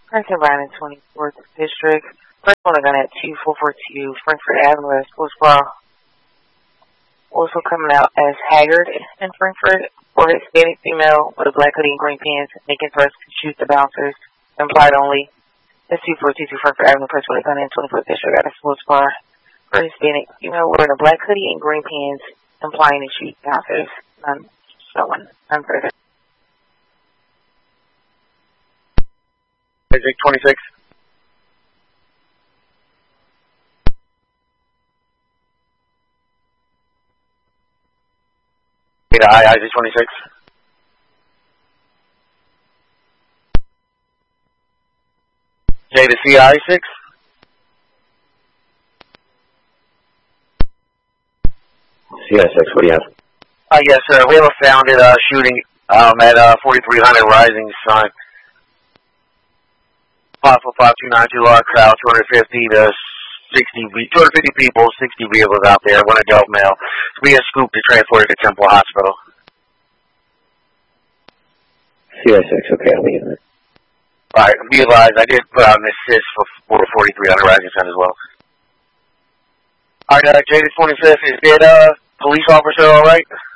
Person Bryan in 24th District. First one gun at 2442 Frankfurt Avenue at Sports Bar. Also coming out as Haggard in Frankfurt, or Hispanic female with a black hoodie and green pants, making threats to shoot the bouncers. Implied only. That's 2422 Frankfurt Avenue, First one gun in 24th District at a Sports Bar. For Hispanic female wearing a black hoodie and green pants, implying to shoot bouncers. None showing. None further. Isaac 26. Data I, Isaac 26. Data CI 6. CI 6, what do you have? Yes, sir. We have a founded shooting at 4300 Rising Sun. 5'5", 292 large crowd, 250 to 250 people, 60 vehicles out there, one adult male. We have scooped and transported to Temple Hospital. CI 6, okay, I'll be in it. Alright, be advised, I did put out an assist for 4300 Rising Sun as well. Alright, Jada 25th, is it police officer alright?